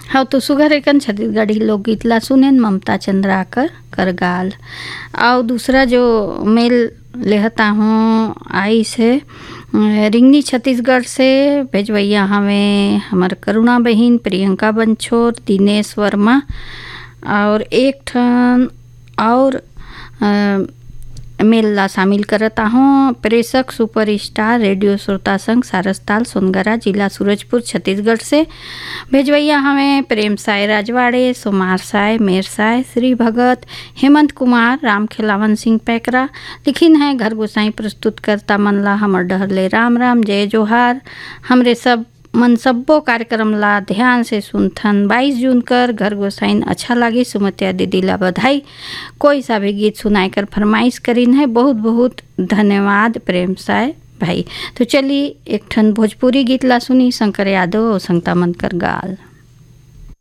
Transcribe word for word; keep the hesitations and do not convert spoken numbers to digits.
हाँ तो सुगर एकन छत्तीसगढ़ी लोकगीत ला सुनेन ममता चंद्राकर करगाल। और दूसरा जो मेल लेहता हूँ आई से रिंगनी छत्तीसगढ़ से भेजवैया हमें हमार करुणा बहिन प्रियंका बंछोर दिनेश वर्मा और एक ठन और आ, मेल ला शामिल करता हूँ प्रेषक सुपर स्टार रेडियो श्रोता संघ सारसताल सोनगरा जिला सूरजपुर छत्तीसगढ़ से भेजवैया हमें प्रेम साय राजवाड़े सोमार साय मेर साय श्री भगत हेमंत कुमार राम खिलावन सिंह पैकरा लिखिन है घर गोसाई प्रस्तुत करता मन ला हमर डहरले राम राम जय जोहार। हमरे सब मन सब्बो कार्यक्रम ला ध्यान से सुनथन। बाईस जून कर घर गोसाइन अच्छा लागी सुमतिया दीदी ला बधाई। कोई सा भी गीत सुनाई कर फरमाइश करीन है। बहुत बहुत धन्यवाद प्रेम साय भाई। तो चलिए एक ठन भोजपुरी गीत ला सुनी शंकर यादव और संगता मन कर गाल।